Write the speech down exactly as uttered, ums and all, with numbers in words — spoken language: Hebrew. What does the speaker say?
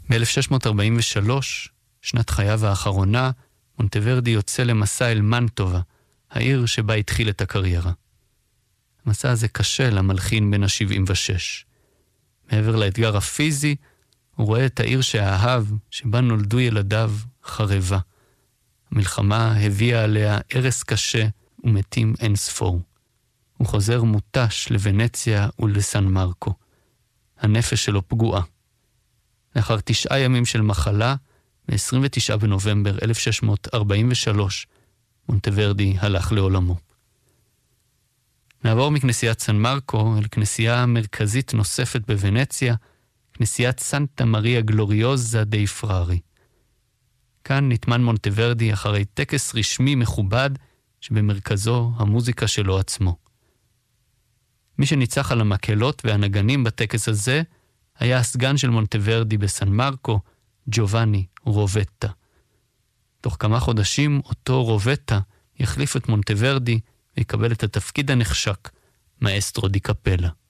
ב-אלף שש מאות ארבעים ושלוש, שנת חייו האחרונה, מונטוורדי יוצא למסע אל מנטובה, העיר שבה התחיל את הקריירה. המסע הזה קשה למלחין בן ה-שבעים ושש. מעבר לאתגר הפיזי, הוא רואה את העיר שאהב, שבה נולדו ילדיו, חרבה. המלחמה הביאה עליה הרס קשה ומתים אין ספור. הוא חוזר מוטש לוונציה ולסן מרקו. הנפש שלו פגועה. לאחר תשעה ימים של מחלה, ב-עשרים ותשעה בנובמבר אלף שש מאות ארבעים ושלוש, מונטוורדי הלך לעולמו. נעבור מכנסיית סן מרקו אל כנסייה מרכזית נוספת בוונציה, כנסיית סנטה מריה גלוריוזה די פרארי. כאן נטמן מונטוורדי אחרי טקס רשמי מכובד שבמרכזו המוזיקה שלו עצמו. מי שניצח על המקהלות והנגנים בטקס הזה היה הסגן של מונטוורדי בסן מרקו, ג'ובאני רובטה. תוך כמה חודשים אותו רובטה יחליף את מונטוורדי ויקבל את התפקיד הנחשק, מאסטרו די קפלה.